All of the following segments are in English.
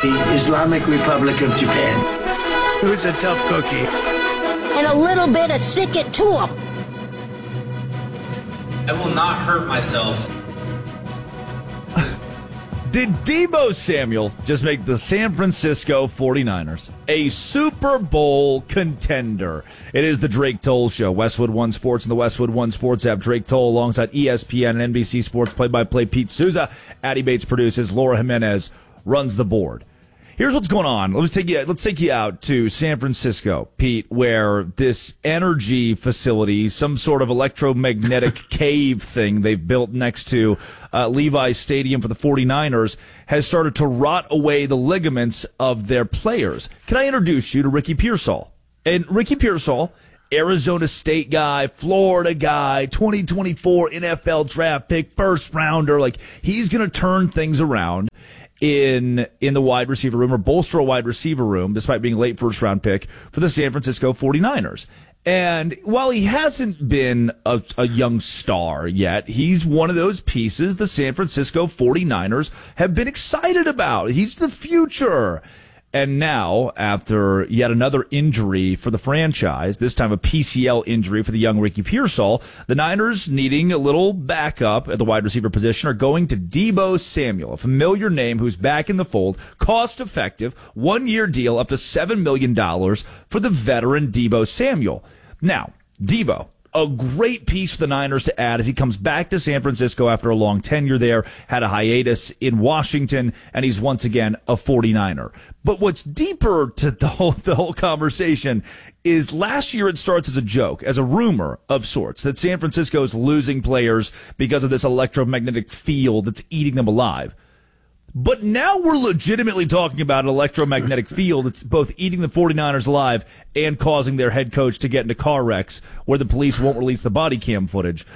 the Islamic Republic of Japan. Who's a tough cookie? And a little bit of stick it to him. I will not hurt myself. Did Deebo Samuel just make the San Francisco 49ers a Super Bowl contender? It is the Drake Toll Show. Westwood One Sports and the Westwood One Sports app. Drake Toll alongside ESPN and NBC Sports play-by-play Pete Souza. Addie Bates produces. Laura Jimenez runs the board. Here's what's going on. Let's take you out to San Francisco, Pete, where this energy facility, some sort of electromagnetic cave thing they've built next to Levi's Stadium for the 49ers, has started to rot away the ligaments of their players. Can I introduce you to Ricky Pearsall? And Ricky Pearsall, Arizona State guy, Florida guy, 2024 NFL draft pick, first rounder. Like, he's going to turn things around in the wide receiver room, or bolster a wide receiver room, despite being a late first round pick for the San Francisco 49ers. And while he hasn't been a young star yet, he's one of those pieces the San Francisco 49ers have been excited about. He's the future. And now, after yet another injury for the franchise, this time a PCL injury for the young Ricky Pearsall, the Niners, needing a little backup at the wide receiver position, are going to Deebo Samuel, a familiar name who's back in the fold, cost-effective, one-year deal up to $7 million for the veteran Deebo Samuel. Now, Deebo, a great piece for the Niners to add as he comes back to San Francisco after a long tenure there, had a hiatus in Washington, and he's once again a 49er. But what's deeper to the whole conversation is last year it starts as a joke, as a rumor of sorts, that San Francisco's losing players because of this electromagnetic field that's eating them alive. But now we're legitimately talking about an electromagnetic field that's both eating the 49ers alive and causing their head coach to get into car wrecks where the police won't release the body cam footage.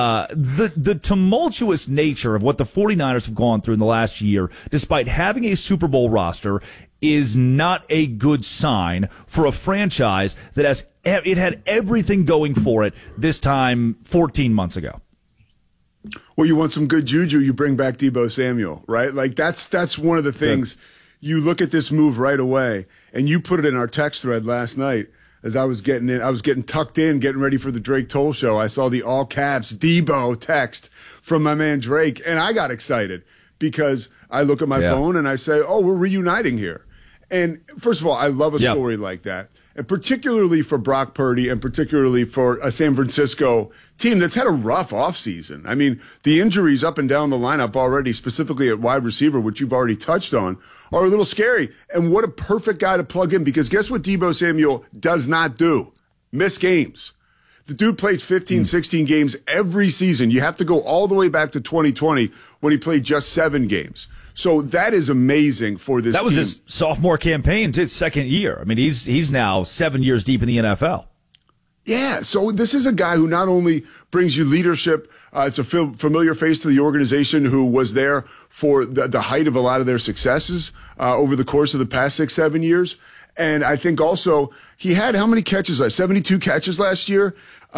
The tumultuous nature of what the 49ers have gone through in the last year, despite having a Super Bowl roster, is not a good sign for a franchise that had everything going for it this time 14 months ago. Well, you want some good juju, you bring back Deebo Samuel, right? Like that's one of the things. You look at this move right away, and you put it in our text thread last night as I was getting tucked in, getting ready for the Drake Toll Show. I saw the all caps Deebo text from my man Drake, and I got excited because I look at my phone and I say, oh, we're reuniting here. And first of all, I love a story like that. And particularly for Brock Purdy and particularly for a San Francisco team that's had a rough offseason. I mean, the injuries up and down the lineup already, specifically at wide receiver, which you've already touched on, are a little scary. And what a perfect guy to plug in, because guess what Deebo Samuel does not do? Miss games. The dude plays 15, 16 games every season. You have to go all the way back to 2020 when he played just 7 games. So that is amazing for this team. That was his sophomore campaign. It's his second year. I mean, he's now 7 years deep in the NFL. Yeah, so this is a guy who not only brings you leadership, it's a familiar face to the organization who was there for the height of a lot of their successes over the course of the past 6-7 years. And I think also he had how many catches? 72 catches last year,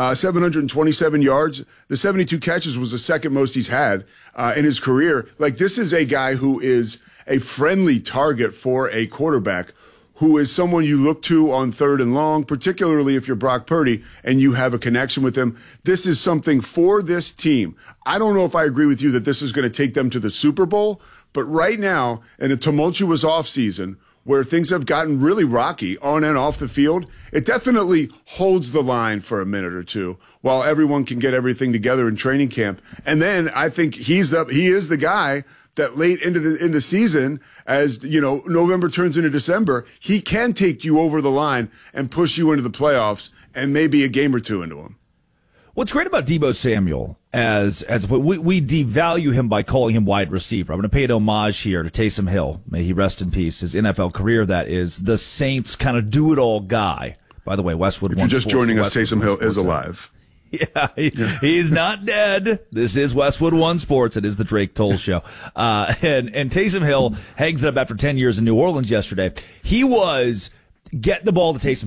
727 yards. The 72 catches was the second most he's had in his career. Like, this is a guy who is a friendly target for a quarterback, who is someone you look to on third and long, particularly if you're Brock Purdy and you have a connection with him. This is something for this team. I don't know if I agree with you that this is going to take them to the Super Bowl, but right now, in a tumultuous offseason, where things have gotten really rocky on and off the field, it definitely holds the line for a minute or two while everyone can get everything together in training camp. And then I think he is the guy that late in the season, as you know, November turns into December, he can take you over the line and push you into the playoffs and maybe a game or two into him. What's great about Deebo Samuel as we devalue him by calling him wide receiver. I'm going to pay an homage here to Taysom Hill. May he rest in peace. His NFL career, that is, the Saints kind of do-it-all guy. By the way, Westwood. If you're just joining us, Taysom Hill is alive. Yeah, he's not dead. This is Westwood One Sports. It is the Drake Toll Show. And Taysom Hill hangs it up after 10 years in New Orleans yesterday. He was get the ball to Taysom Hill.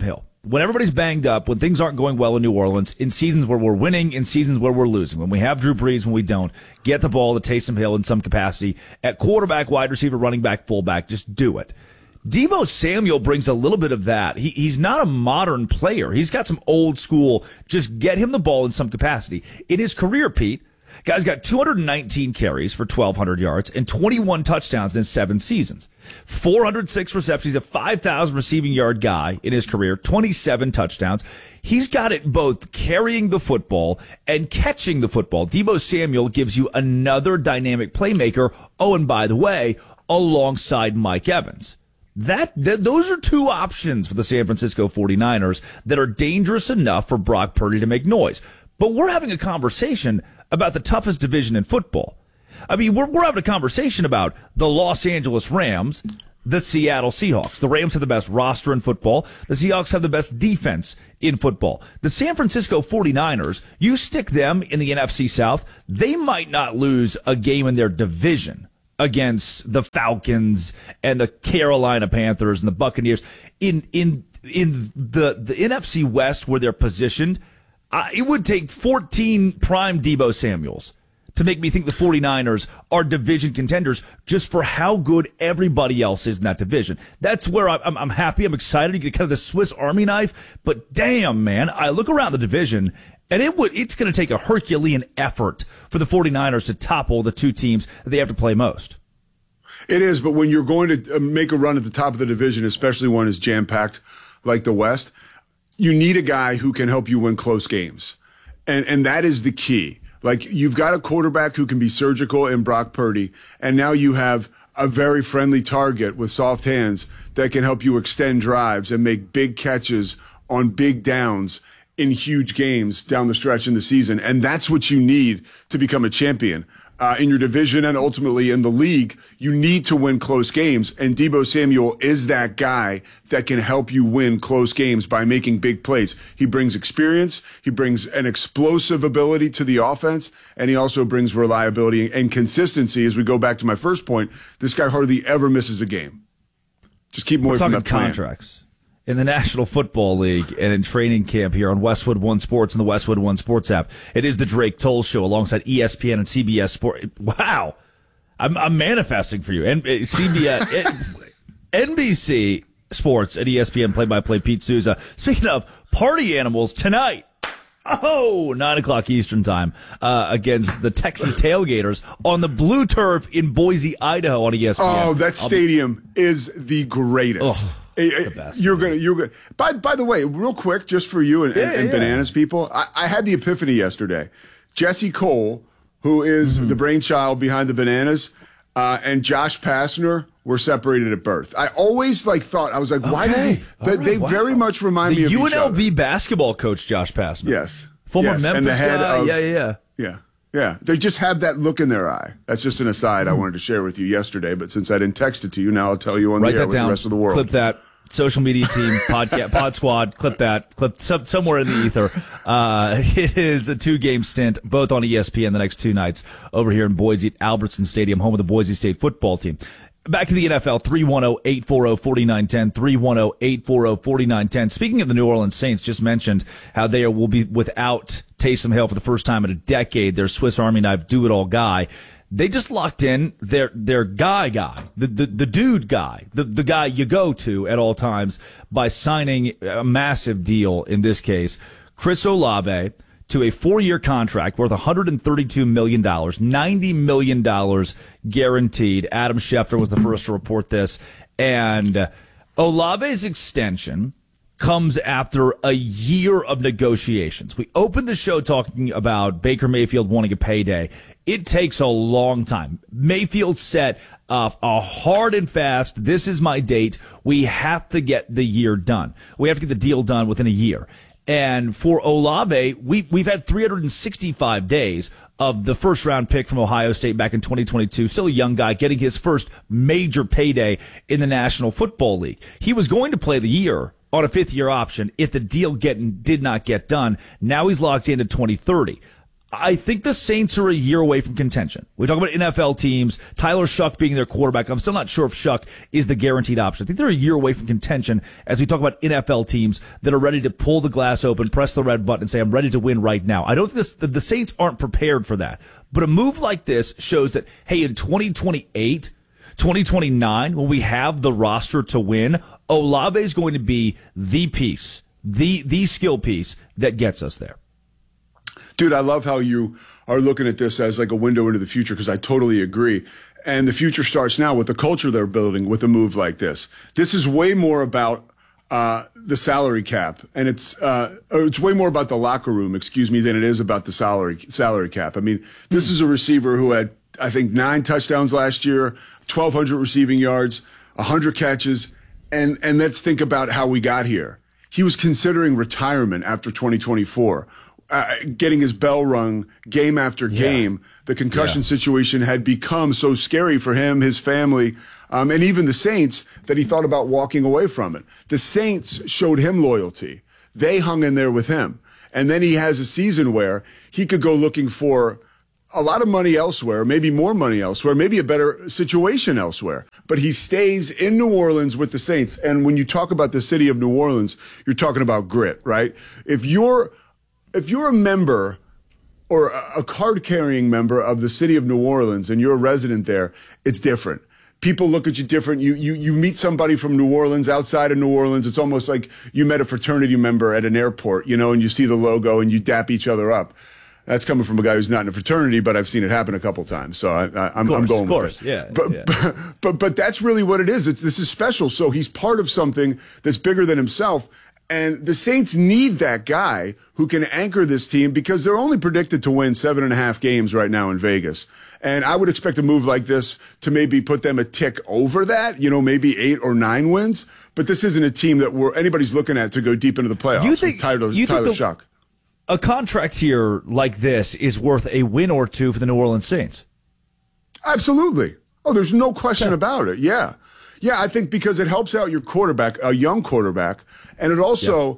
when everybody's banged up, when things aren't going well in New Orleans, in seasons where we're winning, in seasons where we're losing, when we have Drew Brees, when we don't, get the ball to Taysom Hill in some capacity at quarterback, wide receiver, running back, fullback. Just do it. Deebo Samuel brings a little bit of that. He's not a modern player. He's got some old school, just get him the ball in some capacity. In his career, Pete, guy's got 219 carries for 1,200 yards and 21 touchdowns in 7 seasons. 406 receptions. He's a 5,000 receiving yard guy in his career, 27 touchdowns. He's got it both carrying the football and catching the football. Deebo Samuel gives you another dynamic playmaker. Oh, and by the way, alongside Mike Evans. Those are 2 options for the San Francisco 49ers that are dangerous enough for Brock Purdy to make noise. But we're having a conversation about the toughest division in football. I mean, we're having a conversation about the Los Angeles Rams, the Seattle Seahawks. The Rams have the best roster in football. The Seahawks have the best defense in football. The San Francisco 49ers, you stick them in the NFC South, they might not lose a game in their division against the Falcons and the Carolina Panthers and the Buccaneers. In the NFC West where they're positioned, it would take 14 prime Deebo Samuels to make me think the 49ers are division contenders just for how good everybody else is in that division. That's where I'm happy. I'm excited to get kind of the Swiss Army knife. But damn, man, I look around the division and it's going to take a Herculean effort for the 49ers to topple the 2 teams that they have to play most. It is, but when you're going to make a run at the top of the division, especially one as jam-packed like the West, you need a guy who can help you win close games. And that is the key. Like, you've got a quarterback who can be surgical in Brock Purdy, and now you have a very friendly target with soft hands that can help you extend drives and make big catches on big downs in huge games down the stretch in the season. And that's what you need to become a champion. In your division and ultimately in the league, you need to win close games. And Deebo Samuel is that guy that can help you win close games by making big plays. He brings experience. He brings an explosive ability to the offense. And he also brings reliability and consistency. As we go back to my first point, this guy hardly ever misses a game. Just keep him away from that plan. Contracts. In the National Football League and in training camp here on Westwood One Sports and the Westwood One Sports app. It is the Drake Toll Show alongside ESPN and CBS Sport. Wow. I'm manifesting for you. CBS, NBC Sports and ESPN play-by-play Pete Souza. Speaking of party animals, tonight, 9 o'clock Eastern time, against the Texas Tailgaters on the blue turf in Boise, Idaho on ESPN. Oh, that stadium is the greatest. The best. You're gonna. By the way, real quick, just for you and Bananas people, I had the epiphany yesterday. Jesse Cole, who is the brainchild behind the Bananas, and Josh Pastner were separated at birth. I always thought, I was like, why did they very much remind me of each other. UNLV basketball coach Josh Pastner. Yes. Former Memphis and the head guy. Yeah. Yeah, they just have that look in their eye. That's just an aside I wanted to share with you yesterday, but since I didn't text it to you, now I'll tell you on the air with the rest of the world. Clip that. Social media team, podcast, Pod Squad, clip somewhere in the ether. It is a 2-game stint, both on ESPN the next 2 nights over here in Boise at Albertson Stadium, home of the Boise State football team. Back to the NFL, 310-840-4910, 310-840-4910. Speaking of the New Orleans Saints, just mentioned how they will be without Taysom Hill for the first time in a decade, their Swiss Army knife do-it-all guy. They just locked in their guy, the dude guy, the guy you go to at all times by signing a massive deal, in this case, Chris Olave, to a 4-year contract worth $132 million, $90 million guaranteed. Adam Schefter was the first to report this. And Olave's extension comes after a year of negotiations. We opened the show talking about Baker Mayfield wanting a payday. It takes a long time. Mayfield set up a hard and fast, this is my date. We have to get the year done. We have to get the deal done within a year. And for Olave, we've had 365 days of the first-round pick from Ohio State back in 2022, still a young guy, getting his first major payday in the National Football League. He was going to play the year on a 5th-year option if the deal did not get done. Now he's locked into 2030. I think the Saints are a year away from contention. We talk about NFL teams, Tyler Shuck being their quarterback. I'm still not sure if Shuck is the guaranteed option. I think they're a year away from contention as we talk about NFL teams that are ready to pull the glass open, press the red button, and say, I'm ready to win right now. I don't think the Saints aren't prepared for that. But a move like this shows that, hey, in 2028, 2029, when we have the roster to win, Olave is going to be the piece, the skill piece that gets us there. Dude, I love how you are looking at this as like a window into the future, because I totally agree. And the future starts now with the culture they're building with a move like this. This is way more about the salary cap, and it's way more about the locker room, than it is about the salary cap. I mean, this is a receiver who had, I think, 9 touchdowns last year, 1,200 receiving yards, 100 catches, and let's think about how we got here. He was considering retirement after 2024. Getting his bell rung game after game. The concussion situation had become so scary for him, his family, and even the Saints that he thought about walking away from it. The Saints showed him loyalty. They hung in there with him. And then he has a season where he could go looking for a lot of money elsewhere, maybe more money elsewhere, maybe a better situation elsewhere. But he stays in New Orleans with the Saints. And when you talk about the city of New Orleans, you're talking about grit, right? If you're a member or a card-carrying member of the city of New Orleans and you're a resident there, it's different. People look at you different. You meet somebody from New Orleans, outside of New Orleans. It's almost like you met a fraternity member at an airport, and you see the logo and you dap each other up. That's coming from a guy who's not in a fraternity, but I've seen it happen a couple times. So I'm going with it. But that's really what it is. This is special. So he's part of something that's bigger than himself. And the Saints need that guy who can anchor this team, because they're only predicted to win 7.5 games right now in Vegas. And I would expect a move like this to maybe put them a tick over that, maybe 8 or 9 wins. But this isn't a team that anybody's looking at to go deep into the playoffs. You think Tyler Shuck. A contract here like this is worth a win or two for the New Orleans Saints? Absolutely. Oh, there's no question about it. Yeah. Yeah, I think because it helps out your quarterback, a young quarterback, and it also,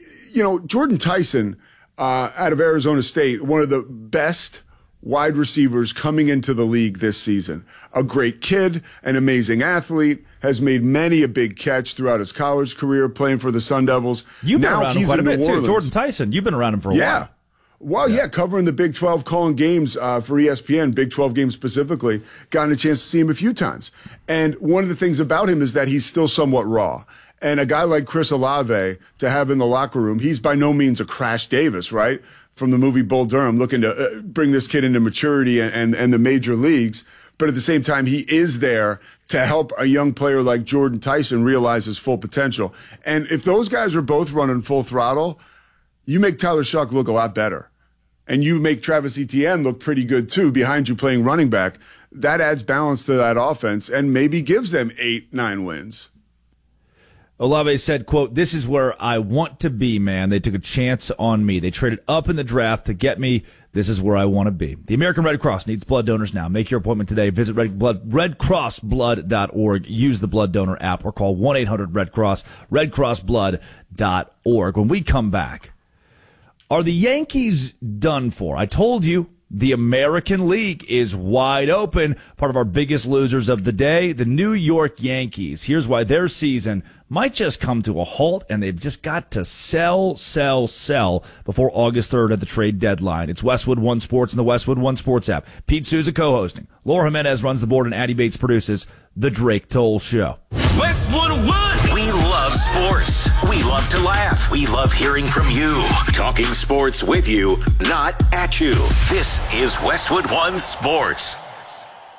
Jordan Tyson out of Arizona State, one of the best wide receivers coming into the league this season. A great kid, an amazing athlete, has made many a big catch throughout his college career playing for the Sun Devils. You've been around him quite a bit, too. Jordan Tyson, you've been around him for a while. Well, yeah, covering the Big 12, calling games for ESPN, Big 12 games specifically, gotten a chance to see him a few times. And one of the things about him is that he's still somewhat raw. And a guy like Chris Olave to have in the locker room, he's by no means a Crash Davis, right? From the movie Bull Durham, looking to bring this kid into maturity and the major leagues. But at the same time, he is there to help a young player like Jordan Tyson realize his full potential. And if those guys are both running full throttle, you make Tyler Shuck look a lot better. And you make Travis Etienne look pretty good, too, behind you playing running back. That adds balance to that offense and maybe gives them 8-9 wins. Olave said, quote, "This is where I want to be, man. They took a chance on me. They traded up in the draft to get me. This is where I want to be." The American Red Cross needs blood donors now. Make your appointment today. Visit redcrossblood.org. Use the blood donor app or call 1-800-RED-CROSS, redcrossblood.org. When we come back, are the Yankees done for? I told you the American League is wide open. Part of our biggest losers of the day, the New York Yankees. Here's why their season might just come to a halt, and they've just got to sell before August 3rd at the trade deadline. It's Westwood One Sports and the Westwood One Sports app. Pete Souza co-hosting. Laura Jimenez runs the board, and Addie Bates produces The Drake Toll Show. Westwood One! We love sports. We love to laugh. We love hearing from you. Talking sports with you, not at you. This is Westwood One Sports.